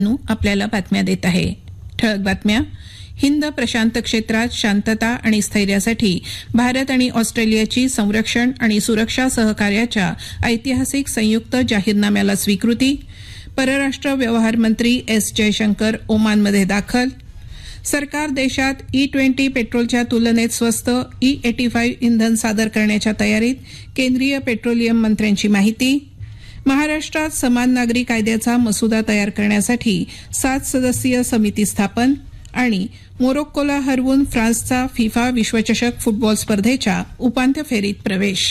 आपल्याला बातम्या देत आहे. ठळक बातम्या. हिंद प्रशांत क्षेत्रात शांतता आणि स्थैर्यासाठी भारत आणि ऑस्ट्रेलियाची संरक्षण आणि सुरक्षा सहकार्याच्या ऐतिहासिक संयुक्त जाहीरनाम्याला स्वीकृती. परराष्ट्र व्यवहार मंत्री एस जयशंकर ओमानमध्ये दाखल. सरकार देशात E20 पेट्रोलच्या तुलनेत स्वस्त E85 इंधन सादर करण्याच्या तयारीत. केंद्रीय पेट्रोलियम मंत्र्यांची माहिती. महाराष्ट्रात समान नागरी कायद्याचा मसुदा तयार करण्यासाठी 7 सदस्यीय समिती स्थापन. आणि मोरोक्कोला हरवून फ्रान्सचा फिफा विश्वचषक फुटबॉल स्पर्धेच्या उपांत्य फेरीत प्रवेश.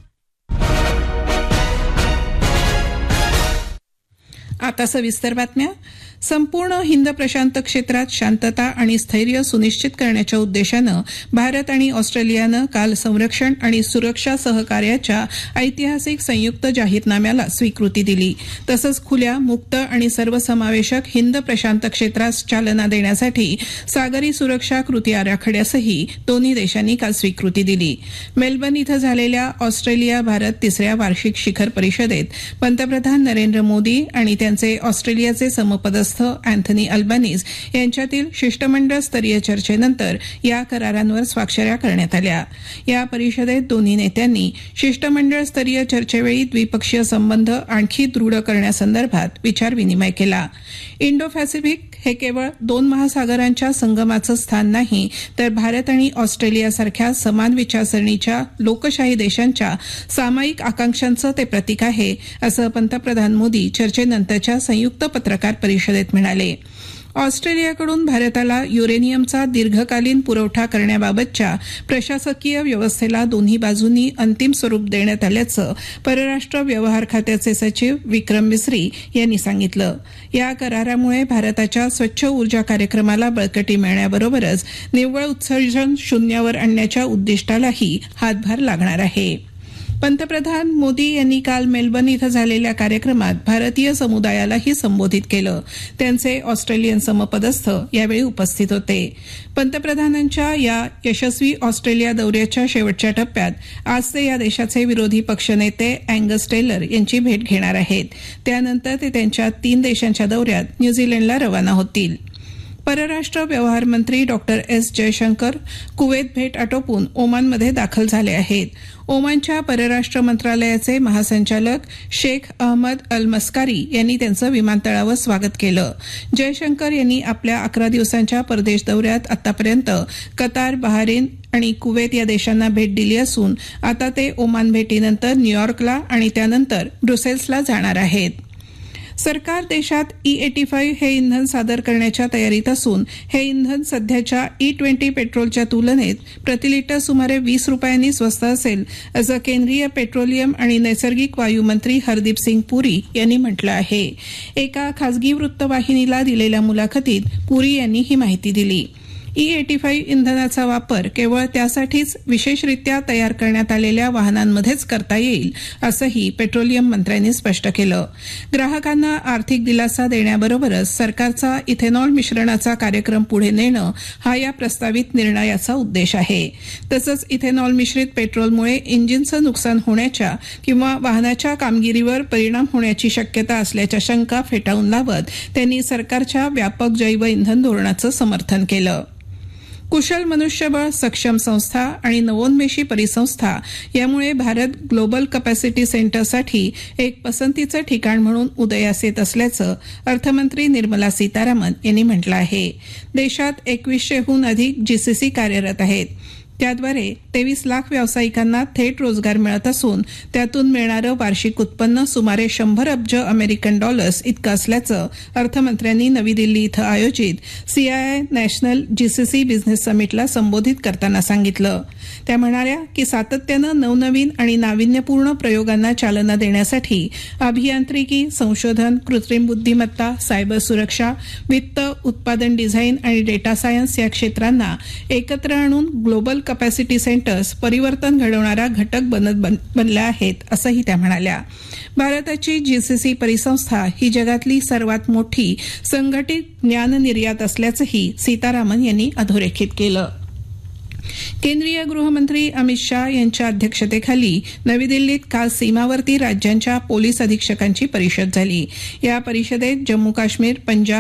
आता सविस्तर बातम्या. संपूर्ण हिंद प्रशांत क्षेत्रात शांतता आणि स्थैर्य सुनिश्चित करण्याच्या उद्देशानं भारत आणि ऑस्ट्रेलियानं काल संरक्षण आणि सुरक्षा सहकार्याच्या ऐतिहासिक संयुक्त जाहीरनाम्याला स्वीकृती दिली. तसंच खुल्या, मुक्त आणि सर्वसमावेशक हिंद प्रशांत क्षेत्रास चालना देण्यासाठी सागरी सुरक्षा कृती आराखड्यासही दोन्ही देशांनी काल स्वीकृती दिली. मेलबर्न इथं झालेल्या ऑस्ट्रेलिया भारत तिसऱ्या वार्षिक शिखर परिषदेत पंतप्रधान नरेंद्र मोदी आणि त्यांचे ऑस्ट्रेलियाचे समपदस्थ अँथनी अल्बानीज यांच्यातील शिष्टमंडळ स्तरीय चर्चेनंतर या करारांवर स्वाक्षऱ्या करण्यात आल्या. या परिषदेत दोन्ही नेत्यांनी शिष्टमंडळ स्तरीय चर्चेवेळी द्विपक्षीय संबंध आणखी दृढ करण्यासंदर्भात विचारविनिमय केला. इंडो पॅसिफिक हे केवळ 2 महासागरांच्या संगमाचं स्थान नाही, तर भारत आणि ऑस्ट्रेलियासारख्या समान विचारसरणीच्या लोकशाही देशांच्या सामायिक आकांक्षांचं ते प्रतीक आहे, असं पंतप्रधान मोदी चर्चेनंतरच्या संयुक्त पत्रकार परिषदेत म्हणाले. ऑस्ट्रेलियाकडून भारताला युरेनियमचा दीर्घकालीन पुरवठा करण्याबाबतच्या प्रशासकीय व्यवस्थेला दोन्ही बाजूंनी अंतिम स्वरूप देण्यात आल्याचं परराष्ट्र व्यवहार खात्याचे सचिव विक्रम मिस्री यांनी सांगितलं. या करारामुळे भारताच्या स्वच्छ ऊर्जा कार्यक्रमाला बळकटी मिळण्याबरोबरच निव्वळ उत्सर्जन शून्यावर आणण्याच्या उद्दिष्टालाही हातभार लागणार आहे. पंतप्रधान मोदी यांनी काल मेलबर्न इथं झालेल्या कार्यक्रमात भारतीय समुदायालाही संबोधित केलं. त्यांचे ऑस्ट्रेलियन समपदस्थ यावेळी उपस्थित होते. पंतप्रधानांच्या या यशस्वी ऑस्ट्रेलिया दौऱ्याच्या शेवटच्या टप्प्यात आज ते या देशाचे विरोधी पक्षनेते अँगस टेलर यांची भेट घेणार आहेत. त्यानंतर ते त्यांच्या 3 देशांच्या दौऱ्यात न्यूझीलंडला रवाना होतील. परराष्ट्र व्यवहार मंत्री डॉक्टर एस जयशंकर कुवेत भेट आटोपून ओमानमध्ये दाखल झाले आहेत. ओमानच्या परराष्ट्र मंत्रालयाचे महासंचालक शेख अहमद अल मस्कारी यांनी त्यांचं विमानतळावर स्वागत केलं. जयशंकर यांनी आपल्या 11 दिवसांच्या परदेश दौऱ्यात आतापर्यंत कतार, बहारीन आणि कुवेत या देशांना भेट दिली असून आता ते ओमान भेटीनंतर न्यूयॉर्कला आणि त्यानंतर ब्रुसेल्सला जाणार आहेत. सरकार देशात E85 हे इंधन सादर करण्याच्या तयारीत असून हे इंधन सध्याच्या E20 पेट्रोलच्या तुलनेत प्रतिलिटर सुमारे 20 रुपयांनी स्वस्त असेल, असं केंद्रीय पेट्रोलियम आणि नैसर्गिक वायू मंत्री हरदीप सिंग पुरी यांनी म्हटलं आहे. एका खासगी वृत्तवाहिनीला दिलेल्या मुलाखतीत पुरी यांनी ही माहिती दिली. E85 इंधनाचा वापर केवळ त्यासाठीच विशेषरित्या तयार करण्यात आलेल्या वाहनांमध्येच करता येईल, असंही पेट्रोलियम मंत्र्यांनी स्पष्ट केलं. ग्राहकांना आर्थिक दिलासा देण्याबरोबरच सरकारचा इथेनॉल मिश्रणाचा कार्यक्रम पुढे नेणं हा या प्रस्तावित निर्णयाचा उद्देश आहे. तसंच इथेनॉल मिश्रित पेट्रोलमुळे इंजिनचं नुकसान होण्याच्या किंवा वाहनाच्या कामगिरीवर परिणाम होण्याची शक्यता असल्याच्या शंका फेटाळून लावत त्यांनी सरकारच्या व्यापक जैव इंधन धोरणाचं समर्थन केलं. कुशल मनुष्यबळ, सक्षम संस्था आणि नवोन्मेषी परिसंस्था यामुळे भारत ग्लोबल कपॅसिटी सेंटरसाठी एक पसंतीचं ठिकाण म्हणून उदयास येत असल्याचं अर्थमंत्री निर्मला सीतारामन यांनी म्हटलं आहे. देशात 2100हून अधिक GCC कार्यरत आहेत. त्याद्वारे 23 लाख व्यावसायिकांना थेट रोजगार मिळत असून त्यातून मिळणारं वार्षिक उत्पन्न सुमारे 100 अब्ज अमेरिकन डॉलर्स इतकं असल्याचं अर्थमंत्र्यांनी नवी दिल्ली इथं आयोजित CII नॅशनल GCC बिझनेस समिटला संबोधित करताना सांगितलं. त्या म्हणाल्या की सातत्यानं नवनवीन आणि नाविन्यपूर्ण प्रयोगांना चालना देण्यासाठी अभियांत्रिकी, संशोधन, कृत्रिम बुद्धिमत्ता, सायबर सुरक्षा, वित्त, उत्पादन डिझाईन आणि डेटा सायन्स या क्षेत्रांना एकत्र आणून ग्लोबल कपॅसिटी सेंटर्स परिवर्तन घडवणारा घटक बनल्या आहेत, असंही त्या म्हणाल्या. भारताची GCC परिसंस्था ही जगातली सर्वात मोठी संघटित ज्ञान निर्यात असल्याचंही सीतारामन यांनी अधोरेखित केलं. केंद्रीय गृहमंत्री अमित शाह यांच्या अध्यक्षतेखाली नवी दिल्लीत काल सीमावर्ती राज्यांच्या पोलीस अधीक्षकांची परिषद झाली. या परिषदेत जम्मू काश्मीर, पंजाब,